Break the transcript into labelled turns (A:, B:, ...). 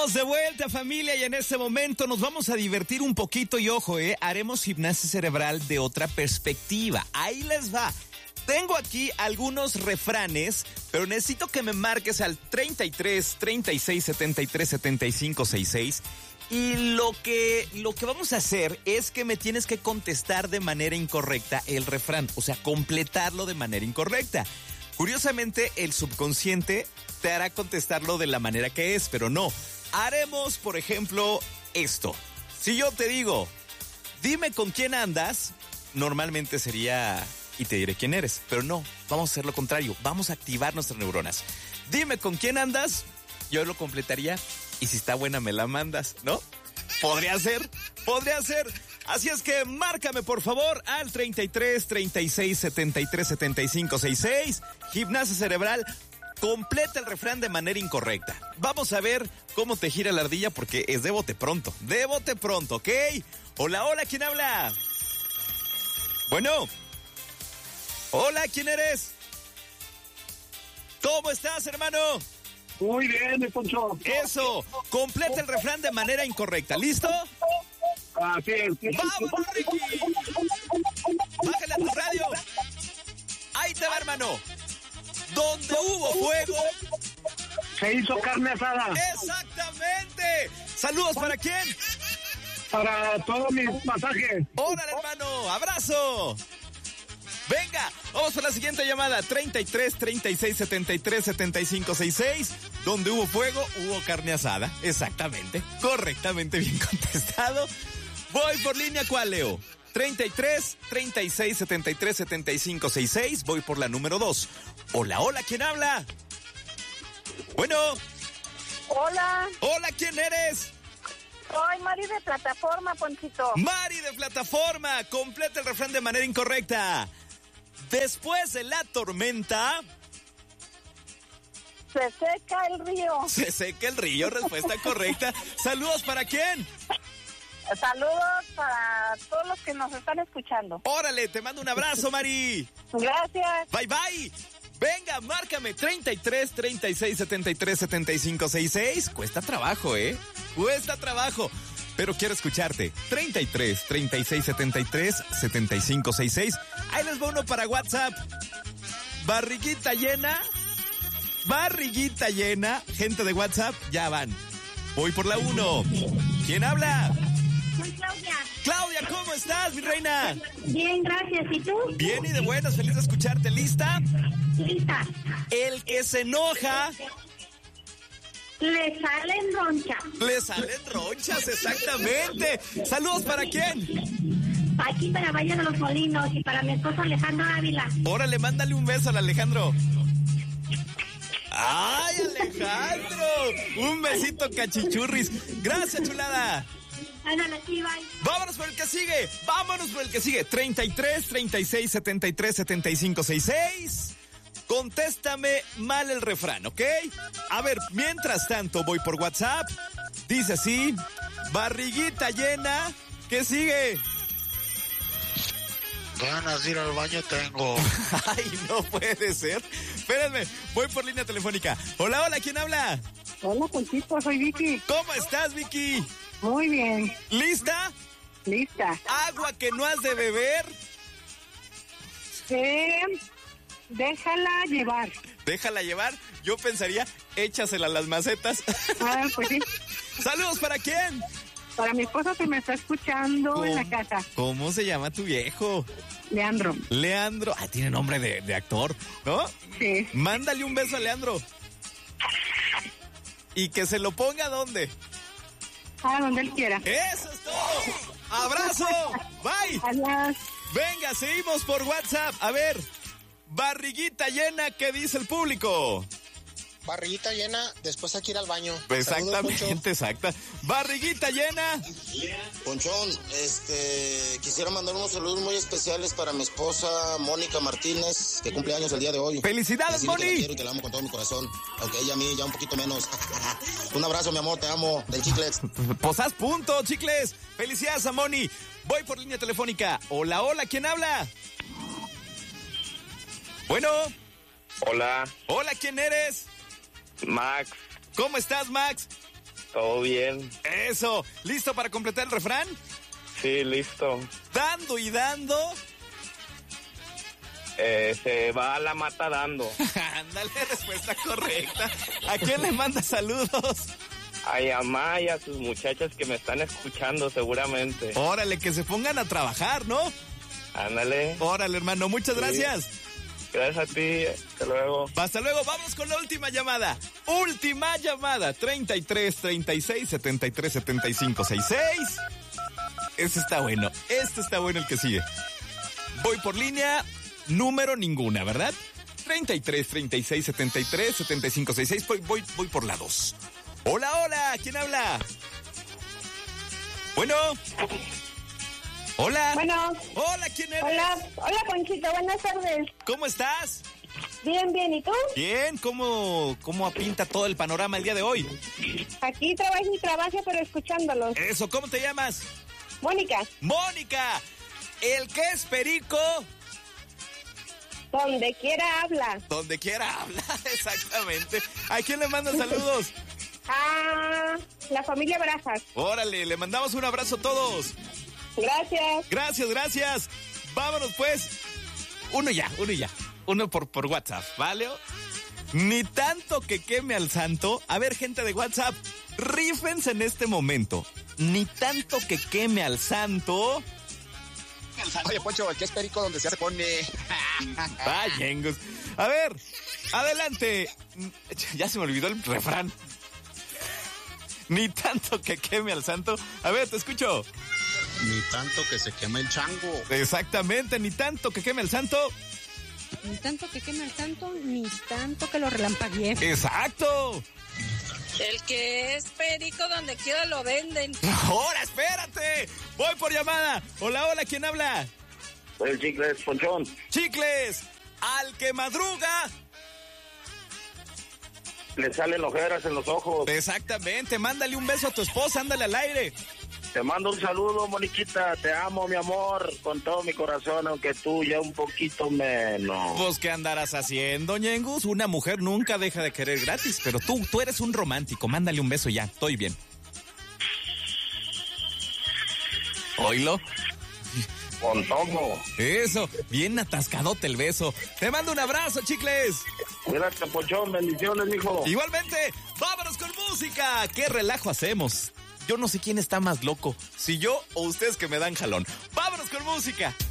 A: De vuelta, familia, y en este momento nos vamos a divertir un poquito y ojo, haremos gimnasia cerebral de otra perspectiva. Ahí les va. Tengo aquí algunos refranes, pero necesito que me marques al 33 36 73 75 66. Y lo que vamos a hacer es que me tienes que contestar de manera incorrecta el refrán, o sea, completarlo de manera incorrecta. Curiosamente, el subconsciente te hará contestarlo de la manera que es, pero no. Haremos, por ejemplo, esto. Si yo te digo, dime con quién andas, normalmente sería, y te diré quién eres, pero no, vamos a hacer lo contrario, vamos a activar nuestras neuronas. Dime con quién andas, yo lo completaría, y si está buena me la mandas, ¿no? Podría ser. Así es que márcame por favor al 33 36 73 75 66. Gimnasia cerebral. Completa el refrán de manera incorrecta. Vamos a ver cómo te gira la ardilla porque es de bote pronto, ¿ok? Hola, ¿quién habla? Bueno. Hola, ¿quién eres? ¿Cómo estás, hermano?
B: Muy bien, mi Poncho.
A: Eso, completa el refrán de manera incorrecta. ¿Listo?
B: Así es.
A: ¡Vámonos, Ricky! Bájale a tu radio. Ahí te va, hermano. Donde hubo fuego,
B: se hizo carne asada.
A: ¡Exactamente! ¿Saludos para quién?
B: Para todos mis pasajes.
A: ¡Órale, hermano! ¡Abrazo! Venga, vamos a la siguiente llamada. 33 36 73 75 66. Donde hubo fuego, hubo carne asada. Exactamente. Correctamente bien contestado. Voy por línea, ¿cuál, Leo? 33 36 73 75 66. Voy por la número 2. Hola, ¿quién habla? Bueno.
C: Hola,
A: ¿Quién eres?
C: soy Mari de Plataforma, Ponchito.
A: Mari de Plataforma. Completa el refrán de manera incorrecta. Después de la tormenta,
C: Se seca el río.
A: se seca el río. Respuesta correcta. ¿Saludos para quién?
C: Saludos para todos los que nos están escuchando.
A: Órale, te mando un abrazo, Mari.
C: Gracias.
A: Bye. Venga, márcame 33 36 73 75 66. Cuesta trabajo, Cuesta trabajo. Pero quiero escucharte. 33 36 73 75 66. Ahí les va uno para WhatsApp. Barriguita llena. Gente de WhatsApp, ya van. Voy por la 1. ¿Quién habla?
C: Soy Claudia.
A: Claudia, ¿cómo estás, mi reina?
C: Bien, gracias. ¿Y tú?
A: Bien y de buenas, feliz de escucharte. ¿Lista?
C: Lista.
A: El que se enoja,
C: Le salen ronchas.
A: le salen ronchas, exactamente. ¿Saludos para quién?
C: Aquí para Valle de los Molinos y para mi esposo Alejandro Ávila.
A: Órale, mándale un beso al Alejandro. ¡Ay, Alejandro! Un besito, cachichurris. Gracias, chulada.
C: Ándale, sí, bye.
A: Vámonos por el que sigue. 33 36 73 75 66. Contéstame mal el refrán, ¿ok? A ver, mientras tanto voy por WhatsApp. Dice así: barriguita llena. ¿Qué sigue?
D: Ganas de ir al baño tengo.
A: Ay, no puede ser. Espérenme, voy por línea telefónica. Hola, ¿quién habla?
E: Hola, Ponchito, soy Vicky.
A: ¿Cómo estás, Vicky?
E: Muy bien.
A: ¿Lista?
E: Lista.
A: Agua que no has de beber.
E: Déjala llevar.
A: Déjala llevar. Yo pensaría, échasela a las macetas.
E: Ah, pues sí.
A: ¿Saludos para quién?
E: Para mi esposo que me está escuchando en la casa.
A: ¿Cómo se llama tu viejo?
E: Leandro.
A: Leandro. Ah, tiene nombre de actor, ¿no?
E: Sí.
A: Mándale un beso a Leandro. Y que se lo ponga ¿dónde?
E: Donde él quiera.
A: ¡Eso es todo! ¡Abrazo! ¡Bye!
E: Adiós.
A: Venga, seguimos por WhatsApp. A ver, barriguita llena, ¿qué dice el público?
D: Barriguita llena, después hay que ir al baño.
A: Exactamente, exacta. Barriguita llena.
F: Ponchón, quisiera mandar unos saludos muy especiales para mi esposa Mónica Martínez, que cumple años el día de hoy.
A: ¡Felicidades,
F: Decirle que la
A: Moni!
F: quiero y que la amo con todo mi corazón, aunque ella a mí ya un poquito menos. Un abrazo, mi amor, te amo, del Chicles.
A: Pues haz punto, chicles. Felicidades a Moni. Voy por línea telefónica. Hola, ¿quién habla? Bueno.
G: Hola,
A: Hola, ¿quién eres?
G: Max.
A: ¿Cómo estás, Max?
G: Todo bien.
A: Eso. ¿Listo para completar el refrán?
G: Sí, listo.
A: Dando y dando.
G: Se va a la mata dando.
A: Ándale, respuesta correcta. ¿A quién le manda saludos?
G: A Yamá y a sus muchachas que me están escuchando seguramente.
A: Órale, que se pongan a trabajar, ¿no?
G: Ándale.
A: Órale, hermano, muchas gracias.
G: Gracias a ti, hasta luego.
A: Hasta luego, vamos con la última llamada. Última llamada, 33 36 73 75 66. Este está bueno el que sigue. Voy por línea número ninguna, ¿verdad? 33 36 73 75 66. Voy por la 2. Hola, ¿quién habla? Bueno. Hola.
E: Bueno.
A: Hola, ¿quién eres?
E: Hola, Ponchito, buenas tardes.
A: ¿Cómo estás?
E: Bien, ¿y tú?
A: Bien, ¿cómo pinta todo el panorama el día de hoy?
E: Aquí trabajo, pero escuchándolos.
A: Eso, ¿cómo te llamas?
E: Mónica.
A: Mónica, el que es perico.
E: Donde quiera habla.
A: Donde quiera habla, exactamente. ¿A quién le mandan saludos?
E: A la familia Barajas.
A: Órale, le mandamos un abrazo a todos.
E: Gracias.
A: Gracias. Vámonos pues. Uno ya. Uno por WhatsApp, ¿vale? Ni tanto que queme al santo. A ver, gente de WhatsApp, rífense en este momento. Ni tanto que queme al santo.
H: Oye, Poncho, el que es perico donde se pone.
A: Ay, Yengus. A ver, adelante. Ya se me olvidó el refrán. Ni tanto que queme al santo. A ver, te escucho.
H: Ni tanto que se queme el chango.
A: Exactamente, ni tanto que queme el santo.
I: Ni tanto que queme el santo, ni tanto que lo relampaguee.
A: Exacto.
C: El que es perico donde quiera lo venden.
A: Ahora, espérate. Voy por llamada. Hola, ¿quién habla?
B: Soy el Chicles, Ponchón.
A: Chicles, al que madruga.
B: Le salen ojeras en los ojos.
A: Exactamente, mándale un beso a tu esposa, ándale al aire.
B: Te mando un saludo, Moniquita. Te amo, mi amor, con todo mi corazón, aunque tú ya un poquito menos.
A: Pues, ¿qué andarás haciendo, Ñengus? Una mujer nunca deja de querer gratis, pero tú eres un romántico. Mándale un beso ya, estoy bien. ¿Oílo?
B: Con todo.
A: Eso, bien atascadote el beso. Te mando un abrazo, Chicles.
B: Cuídate, Ponchón. Bendiciones, mijo.
A: Igualmente, vámonos con música. ¿Qué relajo hacemos? Yo no sé quién está más loco, si yo o ustedes que me dan jalón. ¡Vámonos con música!